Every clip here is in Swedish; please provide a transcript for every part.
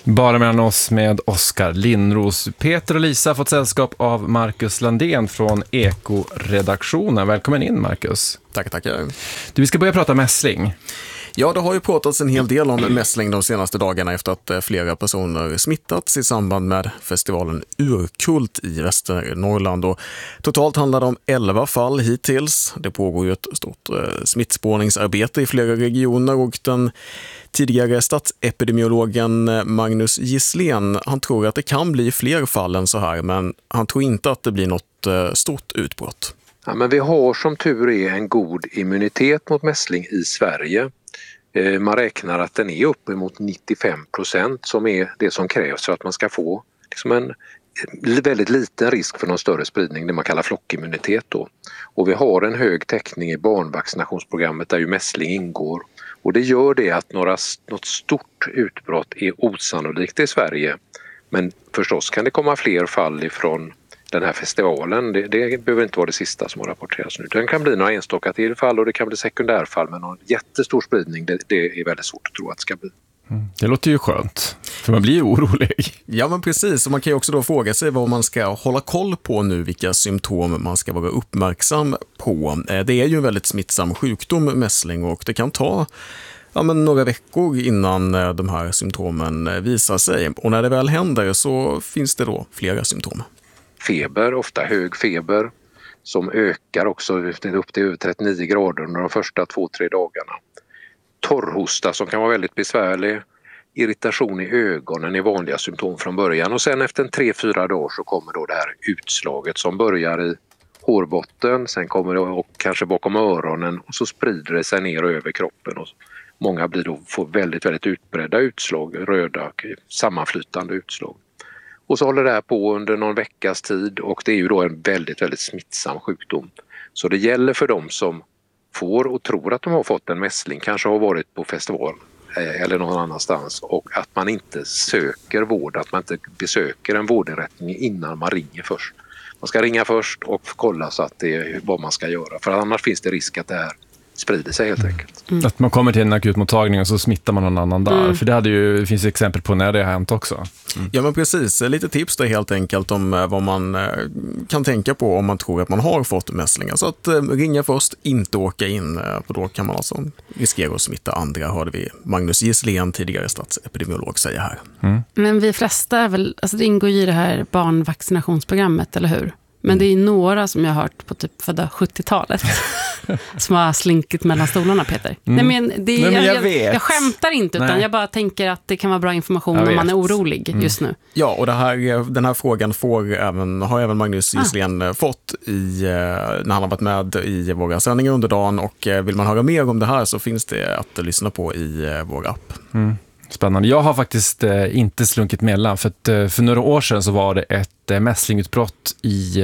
Bara mellan oss med Oskar Lindros. Peter och Lisa har fått sällskap av Marcus Landén från Eko-redaktionen. Välkommen in, Marcus. Tackar. Vi ska börja prata mässling. Ja, det har ju pratats en hel del om mässling de senaste dagarna efter att flera personer smittats i samband med festivalen Urkult i Västernorrland. Och totalt handlar det om 11 fall hittills. Det pågår ju ett stort smittspårningsarbete i flera regioner och den tidigare statsepidemiologen Magnus Gisslén, han tror att det kan bli fler fall än så här, men han tror inte att det blir något stort utbrott. Ja, men vi har som tur är en god immunitet mot mässling i Sverige. Man räknar att den är uppemot 95% som är det som krävs för att man ska få liksom en väldigt liten risk för någon större spridning, det man kallar flockimmunitet då. Och vi har en hög täckning i barnvaccinationsprogrammet där ju mässling ingår. Och det gör det att något stort utbrott är osannolikt i Sverige. Men förstås kan det komma fler fall ifrån den här festivalen. Det behöver inte vara det sista som har rapporterats nu. Det kan bli några enstaka tillfall och det kan bli sekundärfall, men någon jättestor spridning det är väldigt svårt att tro att det ska bli. Det låter ju skönt, för man blir ju orolig. Ja, men precis. Och man kan ju också då fråga sig vad man ska hålla koll på nu, vilka symptom man ska vara uppmärksam på. Det är ju en väldigt smittsam sjukdom, mässling, och det kan ta några veckor innan de här symptomen visar sig. Och när det väl händer så finns det då flera symptom. Feber, ofta hög feber, som ökar också upp till över 39 grader under de första 2-3 dagarna. Torrhosta som kan vara väldigt besvärlig. Irritation i ögonen är vanliga symptom från början. Och sen efter 3-4 dagar så kommer då det här utslaget som börjar i hårbotten. Sen kommer det och kanske bakom öronen och så sprider det sig ner över kroppen. Och många får väldigt, väldigt utbredda utslag, röda sammanflytande utslag. Och så håller det här på under någon veckas tid och det är ju då en väldigt, väldigt smittsam sjukdom. Så det gäller för dem som får och tror att de har fått en mässling, kanske har varit på festival eller någon annanstans, och att man inte söker vård, att man inte besöker en vårdinrättning innan man ringer först. Man ska ringa först och kolla så att det är vad man ska göra, för annars finns det risk att det här sprider sig helt enkelt. Att man kommer till en akutmottagning och så smittar man någon annan där. För det finns exempel på när det har hänt också. Ja, men precis. Lite tips då helt enkelt om vad man kan tänka på om man tror att man har fått mässlingar. Så att ringa först, inte åka in. För då kan man alltså riskera att smitta andra, hörde vi Magnus Gisslén, tidigare statsepidemiolog, säga här. Men vi flesta är väl, alltså det ingår ju i det här barnvaccinationsprogrammet, eller hur? Men det är några som jag har hört på typ födda 70-talet som har slinkit mellan stolarna, Peter. Nej, men jag skämtar inte, utan jag bara tänker att det kan vara bra information om man är orolig just nu. Ja, och den här frågan har även Magnus Gisslén fått när han har varit med i våra sändningar under dagen, och vill man höra mer om det här så finns det att lyssna på i vår app. Spännande. Jag har faktiskt inte slunkit mellan, för några år sedan så var det ett mässlingutbrott i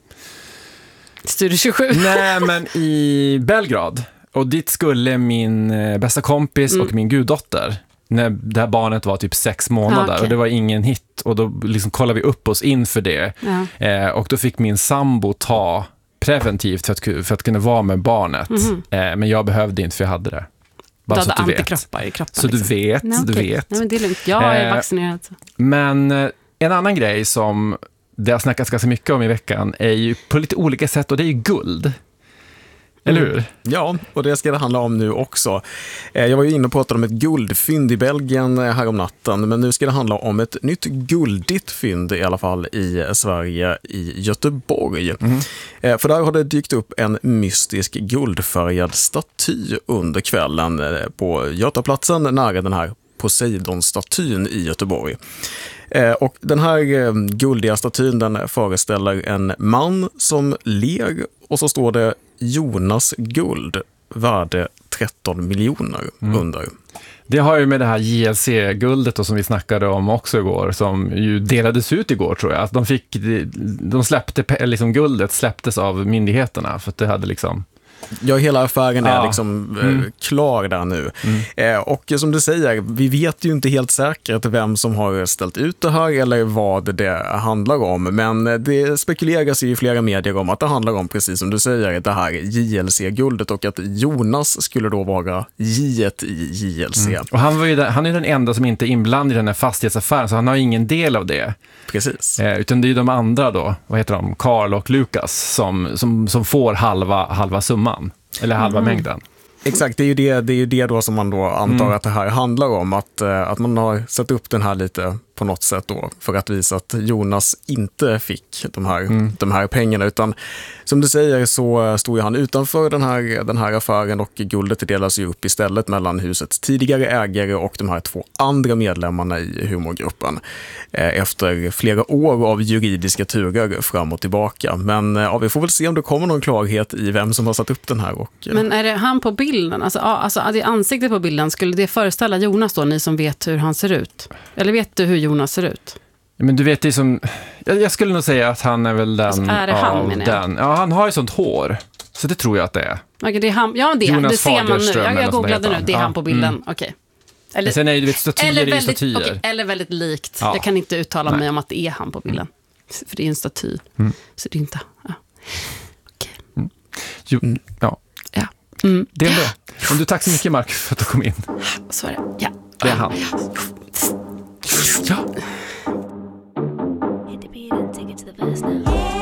Studio 27. Nej, men i Belgrad. Och dit skulle min bästa kompis och min guddotter när det här barnet var typ 6 månader. Och det var ingen hit. Och då liksom kollade vi upp oss inför det. Och då fick min sambo ta preventivt för att kunna vara med barnet. Men jag behövde inte, för jag hade det. Bara du hade antikroppar i kroppen. Så liksom. Du vet. Nej, men det är lugnt. Jag är vaccinerad. Men en annan grej som det har snackats ganska mycket om i veckan är ju på lite olika sätt, och det är ju guld. Eller hur? Ja, och det ska det handla om nu också. Jag var ju inne och pratade om ett guldfynd i Belgien här om natten, men nu ska det handla om ett nytt guldigt fynd, i alla fall i Sverige, i Göteborg. För där har det dykt upp en mystisk guldfärgad staty under kvällen på Götaplatsen nära den här Poseidon-statyn i Göteborg. Och den här guldiga statyn, den föreställer en man som ler, och så står det Jonas Guld, värde 13 miljoner under. Det har ju med det här JLC-guldet som vi snackade om också igår, som ju delades ut igår, tror jag. Att de släppte, liksom guldet släpptes av myndigheterna för att det hade liksom Ja, hela affären är liksom klar där nu. Och som du säger, vi vet ju inte helt säkert vem som har ställt ut det här eller vad det handlar om. Men det spekuleras i flera medier om att det handlar om, precis som du säger, det här JLC-guldet och att Jonas skulle då vara J-et i JLC. Och han är den enda som inte är inblandad i den här fastighetsaffären, så han har ingen del av det. Precis. Utan det är ju de andra då, vad heter de, Carl och Lukas, som får halva summan, eller halva mängden. Exakt, det är ju det då som man då antar att det här handlar om, att man har satt upp den här lite på något sätt då för att visa att Jonas inte fick de här pengarna, utan som du säger så stod han utanför den här affären och guldet delas ju upp istället mellan husets tidigare ägare och de här 2 andra medlemmarna i humorgruppen efter flera år av juridiska turer fram och tillbaka. Men vi får väl se om det kommer någon klarhet i vem som har satt upp den här. Men är det han på bilden? Alltså det ansiktet på bilden, skulle det föreställa Jonas då, ni som vet hur han ser ut? Eller vet du hur Jonas ser ut? Men du vet, det är som, jag skulle nog säga att han är väl den alltså, är det han, menar jag? Ja, han har ju sånt hår. Så det tror jag att det är. Okej, det är han. Ja, det ser man nu. Jag googlade nu, det är han på bilden. Okej. Eller, sen är det, du vet, statyer är statyer. Okay, eller väldigt likt. Jag kan inte uttala mig om att det är han på bilden. För det är en staty. Så det är inte... Ja. Okej. Jo, ja. Det är bra. Men du, tack så mycket, Mark, för att du kom in. Så är det. Ja. Det är han. Ja.